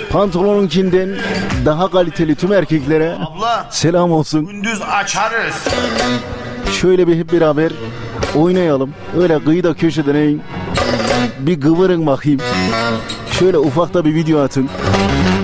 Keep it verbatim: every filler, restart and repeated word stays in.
pantolonunkinden daha kaliteli tüm erkeklere Abla, selam olsun. gündüz açarız. Şöyle bir hep beraber oynayalım. Öyle kıyıda köşeden bir kıvırın bakayım. Şöyle ufakta bir video atın.